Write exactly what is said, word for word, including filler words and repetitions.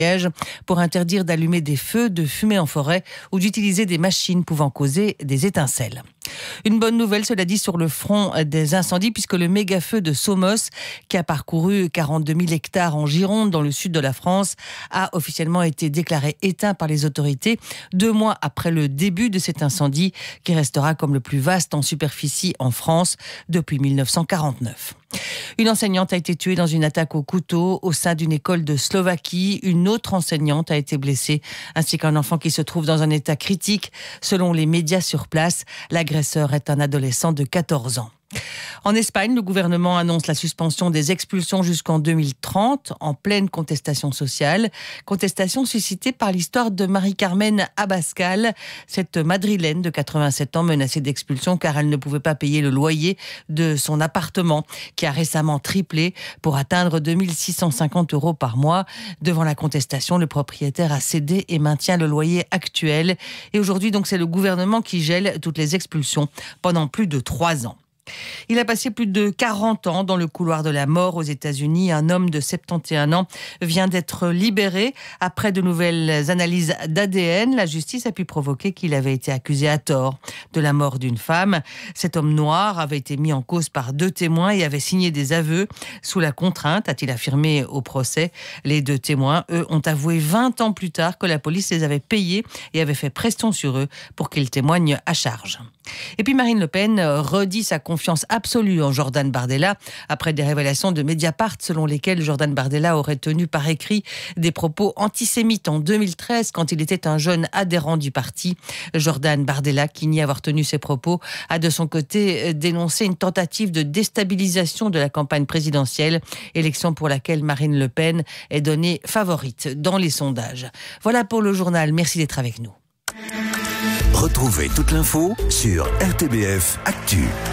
pour interdire d'allumer des feux, de fumer en forêt ou d'utiliser des machines pouvant causer des étincelles. Une bonne nouvelle, cela dit, sur le front des incendies, puisque le méga-feu de Somos, qui a parcouru quarante-deux mille hectares en Gironde, dans le sud de la France, a officiellement été déclaré éteint par les autorités, deux mois après le début de cet incendie, qui restera comme le plus vaste en superficie en France depuis mille neuf cent quarante-neuf. Une enseignante a été tuée dans une attaque au couteau au sein d'une école de Slovaquie. Une autre enseignante a été blessée, ainsi qu'un enfant qui se trouve dans un état critique. Selon les médias sur place, l'agresseur est un adolescent de quatorze ans. En Espagne, le gouvernement annonce la suspension des expulsions jusqu'en deux mille trente, en pleine contestation sociale. Contestation suscitée par l'histoire de Marie-Carmen Abascal, cette madrilène de quatre-vingt-sept ans menacée d'expulsion car elle ne pouvait pas payer le loyer de son appartement, qui a récemment triplé pour atteindre deux mille six cent cinquante euros par mois. Devant la contestation, le propriétaire a cédé et maintient le loyer actuel. Et aujourd'hui, donc, c'est le gouvernement qui gèle toutes les expulsions pendant plus de trois ans. Il a passé plus de quarante ans dans le couloir de la mort aux États-Unis. Un homme de soixante et un ans vient d'être libéré après de nouvelles analyses d'A D N. La justice a pu provoquer qu'il avait été accusé à tort de la mort d'une femme. Cet homme noir avait été mis en cause par deux témoins et avait signé des aveux sous la contrainte, a-t-il affirmé au procès. Les deux témoins, eux, ont avoué vingt ans plus tard que la police les avait payés et avait fait pression sur eux pour qu'ils témoignent à charge. Et puis Marine Le Pen redit sa confiance absolue en Jordan Bardella après des révélations de Mediapart selon lesquelles Jordan Bardella aurait tenu par écrit des propos antisémites en deux mille treize quand il était un jeune adhérent du parti. Jordan Bardella, qui nie avoir tenu ces propos, a de son côté dénoncé une tentative de déstabilisation de la campagne présidentielle, élection pour laquelle Marine Le Pen est donnée favorite dans les sondages. Voilà pour le journal, merci d'être avec nous. Retrouvez toute l'info sur R T B F Actu.